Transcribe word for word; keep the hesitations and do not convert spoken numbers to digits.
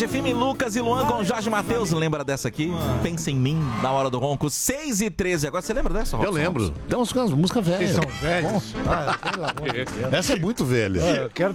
Jefime, Lucas e Luan com Jorge Mateus. Lembra dessa aqui? Pensa em mim, na hora do ronco. seis e treze. Agora você lembra dessa? Eu lembro. Tem umas músicas velhas. Vocês são velhos. Ah, pelo amor de Deus. Essa é muito velha. É, eu quero